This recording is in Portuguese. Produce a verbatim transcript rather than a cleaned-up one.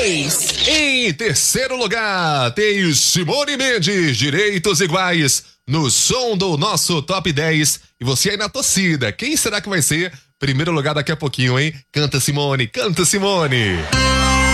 dez. Em terceiro lugar, tem Simone Mendes, Direitos Iguais, no som do nosso Top dez. E você aí na torcida, quem será que vai ser? Primeiro lugar daqui a pouquinho, hein? Canta, Simone, canta, Simone.